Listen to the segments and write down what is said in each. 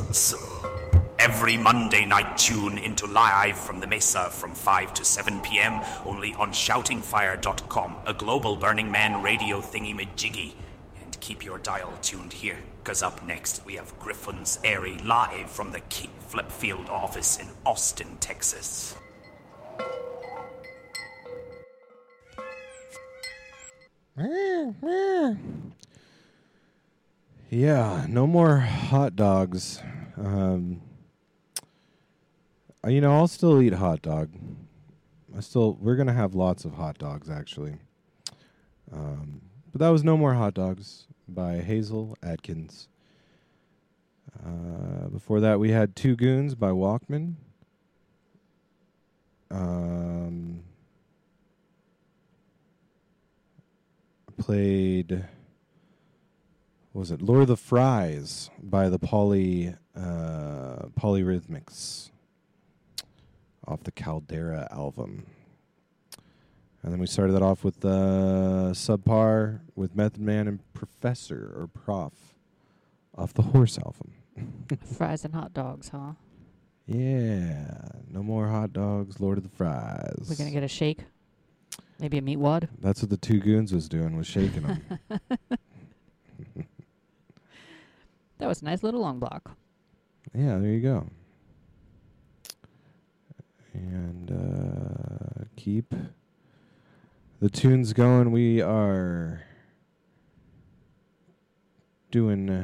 Goons. Every Monday night, tune into Live from the Mesa from 5 to 7 p.m. only on shoutingfire.com, a global Burning Man radio thingy-majiggy. And keep your dial tuned here, because up next we have Griffin's Airy live from the King Flipfield office in Austin, Texas. Yeah, no more hot dogs. I'll still eat hot dog. We're gonna have lots of hot dogs actually. But that was No More Hot Dogs by Hazel Adkins. Before that, we had Two Goons by Walkman. Played, what was it? Lord of the Fries by the Polyrhythmics off the Caldera album. And then we started that off with Subpar with Method Man and Professor or Prof off the Horse album. Fries and hot dogs, huh? Yeah. No more hot dogs, Lord of the Fries. We're going to get a shake? Maybe a meat wad? That's what the Two Goons was doing, was shaking them. That was a nice little long block. Yeah, there you go. And keep the tunes going. We are doing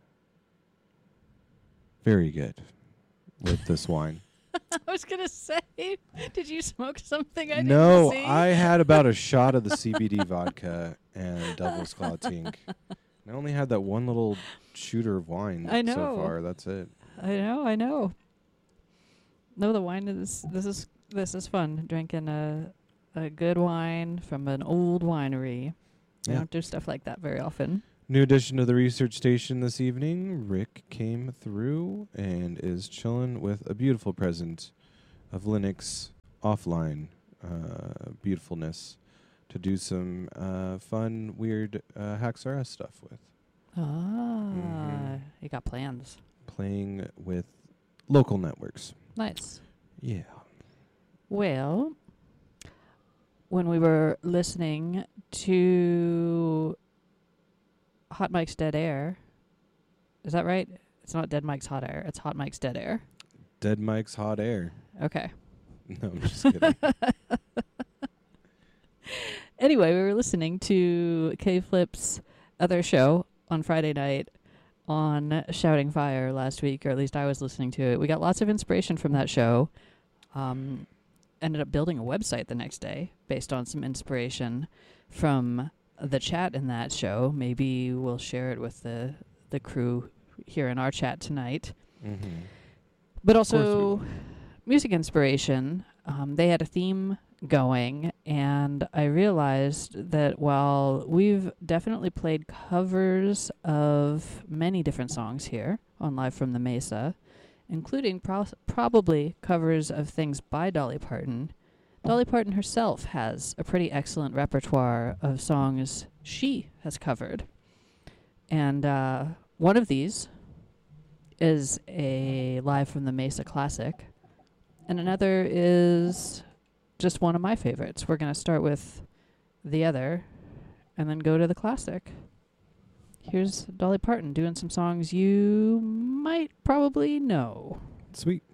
very good with this wine. I was going to say, did you smoke something I didn't No, see? I had about a shot of the CBD vodka and Devil's Claw Tink. I only had that one little shooter of wine so far. That's it. I know. No, the wine is this is fun. Drinking a good wine from an old winery. I don't do stuff like that very often. New addition to the research station this evening. Rick came through and is chilling with a beautiful present of Linux offline beautifulness to do some fun, weird HacksRS stuff with. You got plans. Playing with local networks. Nice. Yeah. Well, when we were listening to Hot Mike's Dead Air, is that right? It's not Dead Mike's Hot Air. It's Hot Mike's Dead Air. Dead Mike's Hot Air. Okay. No, I'm just kidding. Anyway, we were listening to K-Flip's other show on Friday night on Shouting Fire last week, or at least I was listening to it. We got lots of inspiration from that show. Ended up building a website the next day based on some inspiration from the chat in that show. Maybe we'll share it with the crew here in our chat tonight. Mm-hmm. But also music inspiration. They had a theme going, and I realized that while we've definitely played covers of many different songs here on Live from the Mesa, including probably covers of things by Dolly Parton, Dolly Parton herself has a pretty excellent repertoire of songs she has covered. And one of these is a Live from the Mesa classic, and another is just one of my favorites. We're going to start with the other and then go to the classic. Here's Dolly Parton doing some songs you might probably know. Sweet.